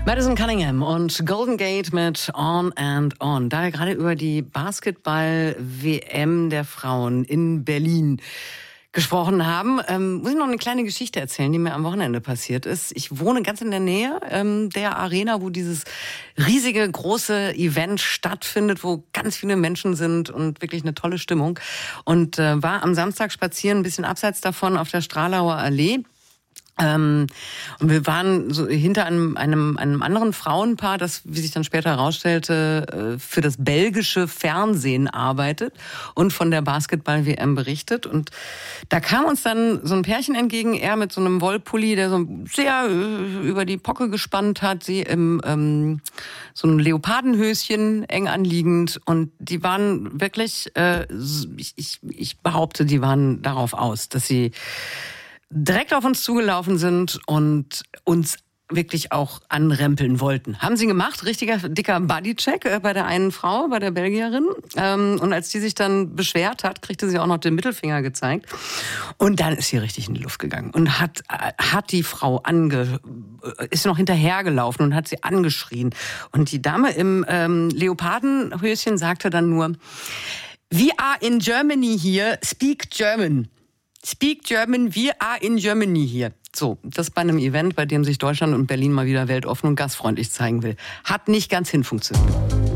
Madison Cunningham und Golden Gate mit On and On. Da wir gerade über die Basketball-WM der Frauen in Berlin gesprochen haben, muss ich noch eine kleine Geschichte erzählen, die mir am Wochenende passiert ist. Ich wohne ganz in der Nähe der Arena, wo dieses riesige, große Event stattfindet, wo ganz viele Menschen sind und wirklich eine tolle Stimmung. Und war am Samstag spazieren, ein bisschen abseits davon auf der Stralauer Allee. Und wir waren so hinter einem anderen Frauenpaar, das, wie sich dann später herausstellte, für das belgische Fernsehen arbeitet und von der Basketball-WM berichtet. Und da kam uns dann so ein Pärchen entgegen, er mit so einem Wollpulli, der so sehr über die Pocke gespannt hat, sie im so einem Leopardenhöschen eng anliegend. Und die waren wirklich, ich behaupte, die waren darauf aus, dass sie direkt auf uns zugelaufen sind und uns wirklich auch anrempeln wollten. Haben sie gemacht, richtiger dicker Bodycheck bei der einen Frau, bei der Belgierin. Und als die sich dann beschwert hat, kriegte sie auch noch den Mittelfinger gezeigt. Und dann ist sie richtig in die Luft gegangen und hat die Frau ist noch hinterhergelaufen und hat sie angeschrien. Und die Dame im Leopardenhöschen sagte dann nur: "We are in Germany here, speak German. Speak German, we are in Germany here." So, das bei einem Event, bei dem sich Deutschland und Berlin mal wieder weltoffen und gastfreundlich zeigen will. Hat nicht ganz funktioniert.